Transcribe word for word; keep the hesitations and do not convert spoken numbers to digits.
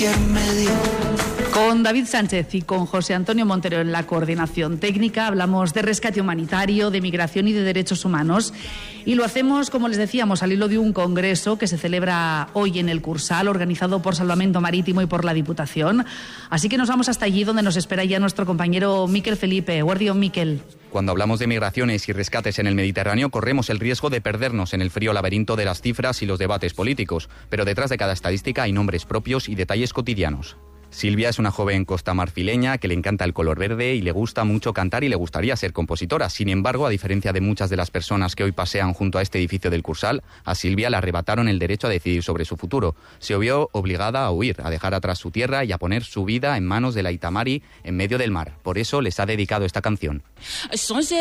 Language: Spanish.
Con David Sánchez y con José Antonio Montero en la coordinación técnica hablamos de rescate humanitario, de migración y de derechos humanos. Y lo hacemos, como les decíamos, al hilo de un congreso que se celebra hoy en el Cursal, organizado por Salvamento Marítimo y por la Diputación. Así que nos vamos hasta allí, donde nos espera ya nuestro compañero Miquel Felipe. Guardión, Miquel. Cuando hablamos de migraciones y rescates en el Mediterráneo, corremos el riesgo de perdernos en el frío laberinto de las cifras y los debates políticos. Pero detrás de cada estadística hay nombres propios y detalles cotidianos. Silvia es una joven costamarfileña que le encanta el color verde y le gusta mucho cantar y le gustaría ser compositora. Sin embargo, a diferencia de muchas de las personas que hoy pasean junto a este edificio del Cursal, a Silvia le arrebataron el derecho a decidir sobre su futuro. Se vio obligada a huir, a dejar atrás su tierra y a poner su vida en manos de la Aita Mari en medio del mar. Por eso les ha dedicado esta canción.